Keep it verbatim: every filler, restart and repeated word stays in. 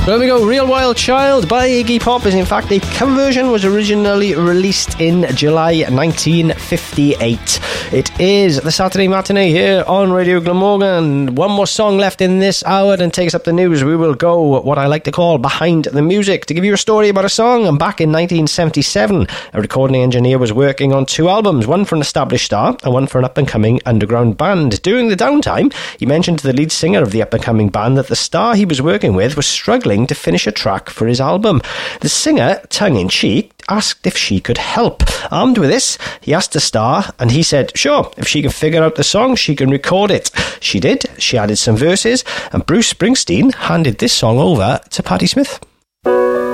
There we go. Real Wild Child by Iggy Pop is in fact a cover version, was originally released in July nineteen fifty-eight. It is the Saturday matinee here on Radio Glamorgan. One more song left in this hour and takes up the news. We will go what I like to call behind the music to give you a story about a song. And back in nineteen seventy-seven, a recording engineer was working on two albums, one for an established star and one for an up-and-coming underground band. During the downtime, he mentioned to the lead singer of the up-and-coming band that the star he was working with was struggling to finish a track for his album. The singer, tongue-in-cheek, asked if she could help. Armed with this, he asked the star, and he said, sure, if she can figure out the song, she can record it. She did. She added some verses, and Bruce Springsteen handed this song over to Patti Smith.